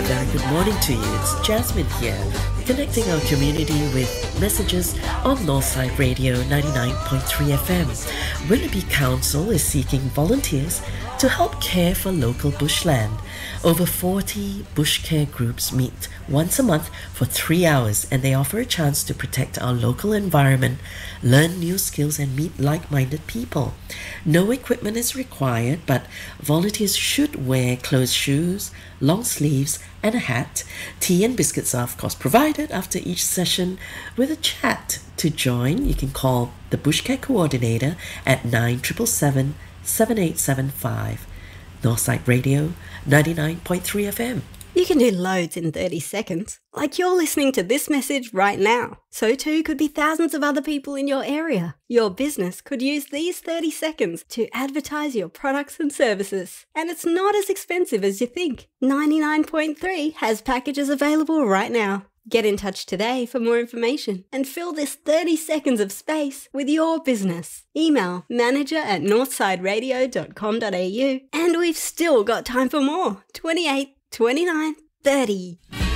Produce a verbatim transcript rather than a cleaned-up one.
very good morning to you. It's Jasmine here, connecting our community with messages on Northside Radio ninety-nine point three F M. Willoughby Council is seeking volunteers to help care for local bushland. Over forty bush care groups meet once a month for three hours and they offer a chance to protect our local environment, learn new skills and meet like-minded people. No equipment is required, but volunteers should wear closed shoes, long sleeves and a hat. Tea and biscuits are of course provided after each session with a chat. To join, you can call the Bush Care Coordinator at nine seven seven, seven eight seven five. Northside Radio ninety-nine point three F M. You can do loads in thirty seconds, like you're listening to this message right now. So too could be thousands of other people in your area. Your business could use these thirty seconds to advertise your products and services. And it's not as expensive as you think. ninety-nine point three has packages available right now. Get in touch today for more information and fill this thirty seconds of space with your business. Email manager at northside radio dot com dot a u and we've still got time for more. twenty-eight, twenty-nine, thirty.